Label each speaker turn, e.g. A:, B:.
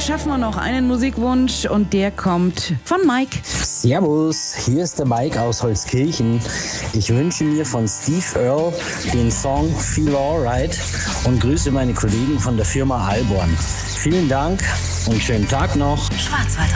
A: schaffen wir noch einen Musikwunsch und der kommt von Mike.
B: Servus, hier ist der Mike aus Holzkirchen. Ich wünsche mir von Steve Earle den Song Feel Alright und grüße meine Kollegen von der Firma Alborn. Vielen Dank und schönen Tag noch.
C: Schwarzwald